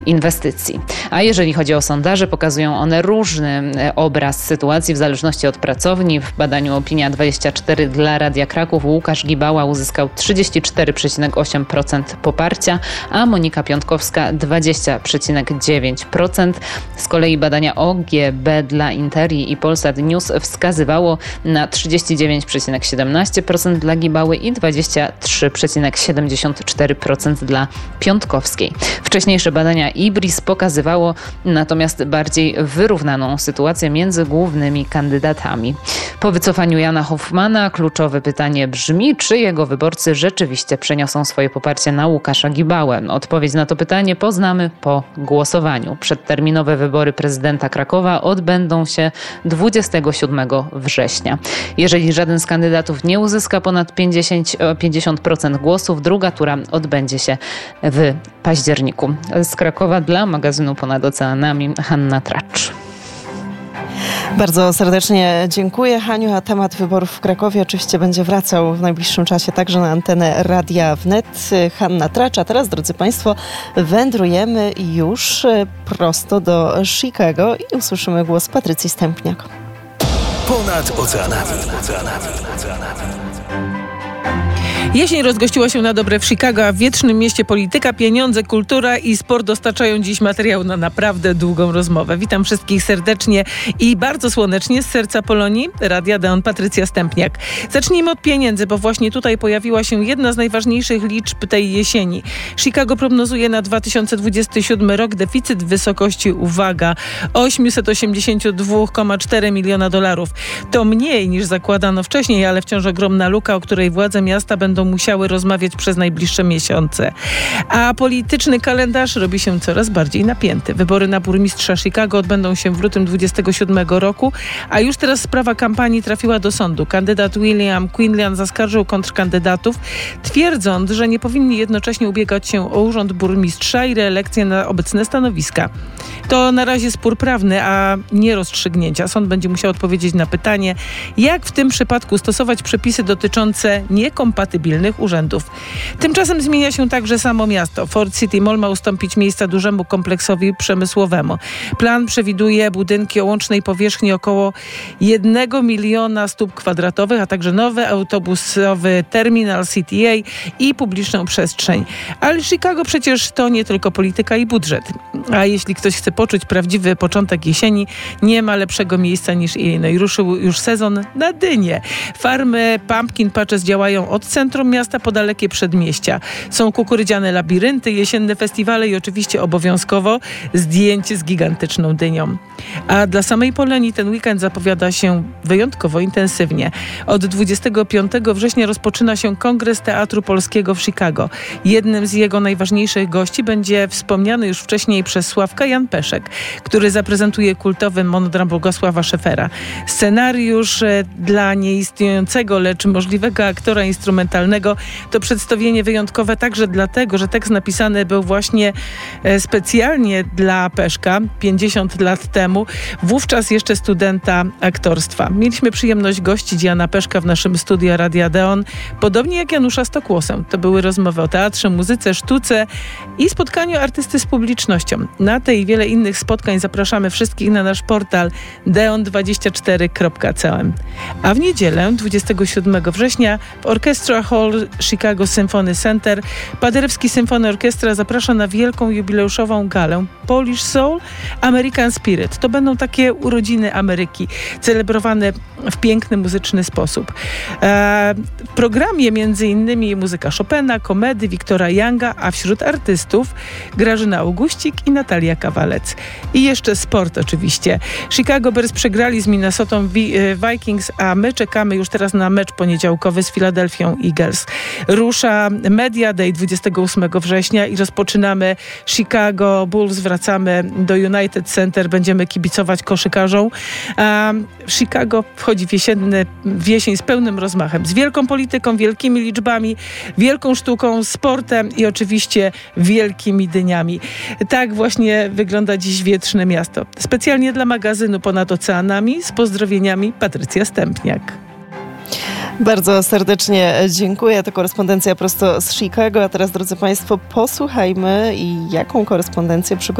inwestycji. A jeżeli chodzi o sondaże, pokazują one różny obraz sytuacji w zależności od pracowni. W badaniu Opinia24 dla Radia Kraków Łukasz Gibała uzyskał 34,8% poparcia, a Monika Piątkowska 20,9%. Z kolei badania OGB dla Interii i Polsat News wskazywało na 39,17% dla Gibały i 23,74% dla Piątkowskiej. Wcześniejsze badania IBRIS pokazywało natomiast bardziej wyrównaną sytuację między głównymi kandydatami. Po wycofaniu Jana Hoffmana kluczowe pytanie brzmi, czy jego wyborcy rzeczywiście przeniosą swoje poparcie na Łukasza Gibałę. Odpowiedź na to pytanie poznamy po głosowaniu. Przedterminowe wybory prezydenta Krakowa odbędą się 27 września. Jeżeli żaden z kandydatów nie uzyska ponad 50% głosów, druga tura odbędzie się w październiku. Z Krakowa dla magazynu Ponad Oceanami Hanna Tracz. Bardzo serdecznie dziękuję, Haniu, a temat wyborów w Krakowie oczywiście będzie wracał w najbliższym czasie także na antenę Radia Wnet. Hanna Tracz, a teraz, drodzy Państwo, wędrujemy już prosto do Chicago i usłyszymy głos Patrycji Stępniak. Ponad Oceanami. Jesień rozgościła się na dobre w Chicago, a w wietrznym mieście polityka, pieniądze, kultura i sport dostarczają dziś materiał na naprawdę długą rozmowę. Witam wszystkich serdecznie i bardzo słonecznie z serca Polonii, Radia Deon, Patrycja Stępniak. Zacznijmy od pieniędzy, bo właśnie tutaj pojawiła się jedna z najważniejszych liczb tej jesieni. Chicago prognozuje na 2027 rok deficyt w wysokości, uwaga, $882,4 miliona. To mniej niż zakładano wcześniej, ale wciąż ogromna luka, o której władze miasta będą musiały rozmawiać przez najbliższe miesiące. A polityczny kalendarz robi się coraz bardziej napięty. Wybory na burmistrza Chicago odbędą się w lutym 27 roku, a już teraz sprawa kampanii trafiła do sądu. Kandydat William Quinlan zaskarżył kontrkandydatów, twierdząc, że nie powinni jednocześnie ubiegać się o urząd burmistrza i reelekcję na obecne stanowiska. To na razie spór prawny, a nie rozstrzygnięcia. Sąd będzie musiał odpowiedzieć na pytanie, jak w tym przypadku stosować przepisy dotyczące niekompatybilnych urzędów. Tymczasem zmienia się także samo miasto. Ford City Mall ma ustąpić miejsca dużemu kompleksowi przemysłowemu. Plan przewiduje budynki o łącznej powierzchni około 1 miliona stóp kwadratowych, a także nowy autobusowy terminal CTA i publiczną przestrzeń. Ale Chicago przecież to nie tylko polityka i budżet. A jeśli ktoś chce poczuć prawdziwy początek jesieni, nie ma lepszego miejsca niż Illinois. Ruszył już sezon na dynie. Farmy pumpkin patches działają od centrum miasta po dalekie przedmieścia. Są kukurydziane labirynty, jesienne festiwale i oczywiście obowiązkowo zdjęcie z gigantyczną dynią. A dla samej Polonii ten weekend zapowiada się wyjątkowo intensywnie. Od 25 września rozpoczyna się Kongres Teatru Polskiego w Chicago. Jednym z jego najważniejszych gości będzie wspomniany już wcześniej przez Sławka Jan Peszek, który zaprezentuje kultowy monodram Bogusława Szefera. Scenariusz dla nieistniejącego, lecz możliwego aktora instrumentalnego to przedstawienie wyjątkowe także dlatego, że tekst napisany był właśnie specjalnie dla Peszka 50 lat temu, wówczas jeszcze studenta aktorstwa. Mieliśmy przyjemność gościć Jana Peszka w naszym studiu Radia Deon, podobnie jak Janusza Stokłosę. To były rozmowy o teatrze, muzyce, sztuce i spotkaniu artysty z publicznością. Na te i wiele innych spotkań zapraszamy wszystkich na nasz portal deon24.com. A w niedzielę 27 września w Orchestra Hall Chicago Symphony Center Paderewski Symphony Orchestra zaprasza na wielką jubileuszową galę Polish Soul American Spirit. To będą takie urodziny Ameryki, celebrowane w piękny, muzyczny sposób. W programie między innymi muzyka Chopina, komedy Wiktora Younga, a wśród artystów Grażyna Augustik i Natalia Kawalec. I jeszcze sport oczywiście. Chicago Bears przegrali z Minnesotą Vikings, a my czekamy już teraz na mecz poniedziałkowy z Philadelphia Eagles. Rusza Media Day 28 września i rozpoczynamy Chicago Bulls. Wracamy do United Center. Będziemy kibicować koszykarzom. Chicago wchodzi w jesień z pełnym rozmachem. Z wielką polityką, wielkimi liczbami, wielką sztuką, sportem i oczywiście wielkimi dyniami. Tak właśnie wygląda dziś wietrzne miasto. Specjalnie dla magazynu Ponad Oceanami z pozdrowieniami Patrycja Stępniak. Bardzo serdecznie dziękuję. To korespondencja prosto z Chicago. A teraz, drodzy Państwo, posłuchajmy, jaką korespondencję przygotowała